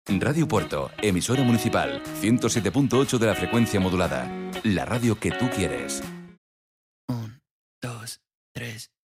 Radio Puerto, emisora municipal, 107.8 de la frecuencia modulada. La radio que tú quieres. 1, 2, 3.